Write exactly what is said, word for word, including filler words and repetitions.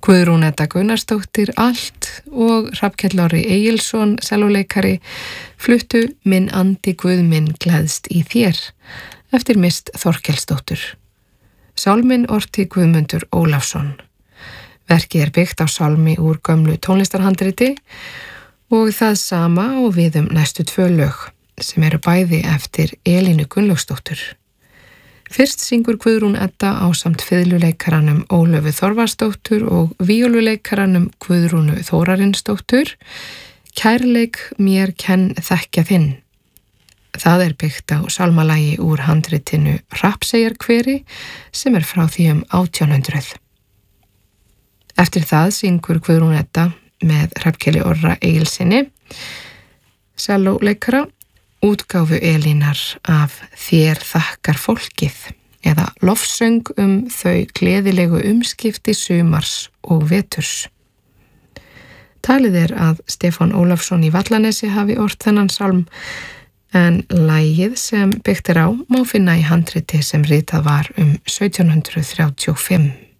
Guðrún Edda Gunnarsdóttir alt og Hrafnkell Orri Egilsson, sellóleikari, fluttu Minn andi Guð minn gleðst í þér eftir Mist Þorkelsdóttur. Sálminn orti Guðmundur Ólafsson. Verkið er byggt á sálmi úr gömlu tónlistarhandriti og það sama og við um næstu tvö lög sem eru bæði eftir Elínu Gunnlaugsdóttur. Fyrst syngur Guðrún Edda ásamt fiðluleikaranum Ólöfu Þorvarsdóttur og víóluleikaranum Guðrúnu Þórarinsdóttur Kærleik mér kenn þekkja þinn. Það er byggt á sálmalagi úr handritinu Hrafnseyjarkveri sem er frá því um átján hundruð. Eftir það syngur Guðrún Edda með Hrafnkelli Orra Egilssyni, sellóleikara, útgáfu Elínar af Þér þakkar fólkið eða lofsöng um þau gleðilegu umskipti sumars og veturs. Talið er að Stefán Ólafsson í Vallanesi hafi ort þennan sálm, en lagið sem byggt er á má finna í handriti sem ritað var um sautján hundruð þrjátíu og fimm.